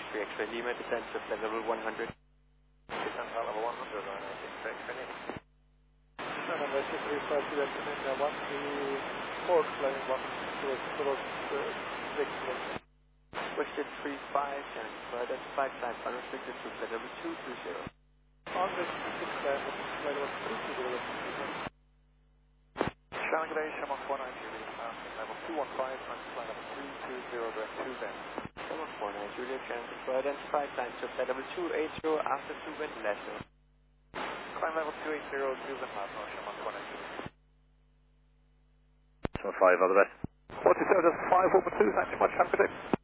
3 X-ray Lima, descend to flight level 100. Descent flight level 100, runway 6 X-ray Lima. Runway 6 X-ray India 1, the port flying 1 towards 6 minutes. Question 35, channel further, flight time unrestricted to flight level 220. On the 6 line, flight level 320. Shannon G'day, Shamrock 490, level 215, flight level 320, direct 2 bend. Shamrock 49 Juliet, channel further, flight time to flight level 280 after 2 wind lesser. Climb level 280, 2 bend last, Shamrock 490 Juliet. Shamrock 5, all the best. 47, just 5 over 2, thanks so much, have a good day.